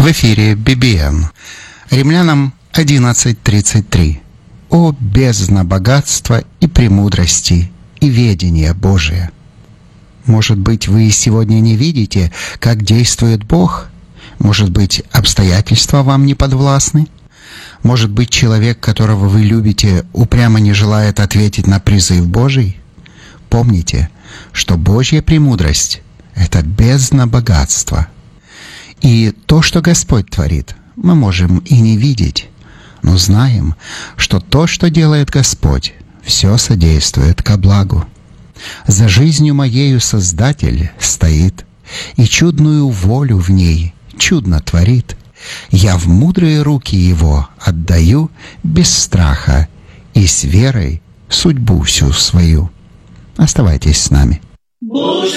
В эфире BBN. Римлянам 11:33. О бездна богатства и премудрости и ведения Божия! Может быть, вы сегодня не видите, как действует Бог? Может быть, обстоятельства вам не подвластны? Может быть, человек, которого вы любите, упрямо не желает ответить на призыв Божий? Помните, что Божья премудрость — это бездна богатства. И то, что Господь творит, мы можем и не видеть, но знаем, что то, что делает Господь, все содействует ко благу. За жизнью моею Создатель стоит, и чудную волю в ней чудно творит. Я в мудрые руки Его отдаю без страха и с верой судьбу всю свою. Оставайтесь с нами.